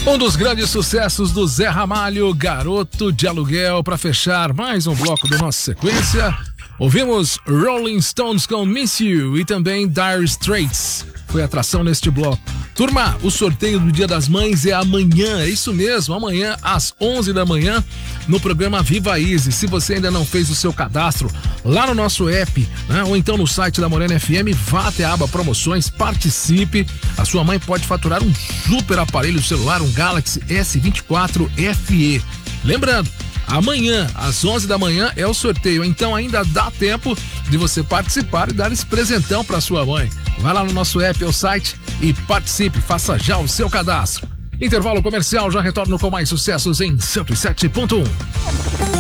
Um dos grandes sucessos do Zé Ramalho, Garoto de Aluguel. Para fechar mais um bloco da nossa sequência, ouvimos Rolling Stones com Miss You e também Dire Straits. Foi atração neste bloco. Turma, o sorteio do Dia das Mães é amanhã, é isso mesmo, amanhã às 11 da manhã no programa Viva Easy. Se você ainda não fez o seu cadastro lá no nosso app, né, ou então no site da Morena FM, vá até a aba promoções, participe. A sua mãe pode faturar um super aparelho celular, um Galaxy S24 FE. Lembrando, amanhã, às 11 da manhã, é o sorteio, então ainda dá tempo de você participar e dar esse presentão para sua mãe. Vai lá no nosso app ou site e participe, faça já o seu cadastro. Intervalo comercial, já retorno com mais sucessos em 107.1.